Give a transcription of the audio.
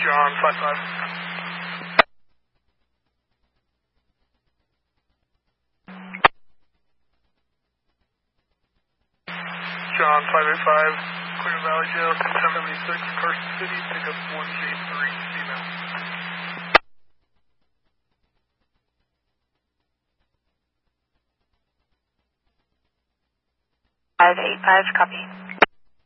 John 55. John 585, Clear Valley Jail, 1076, Carson City, pickup 1J3, female. 585, copy.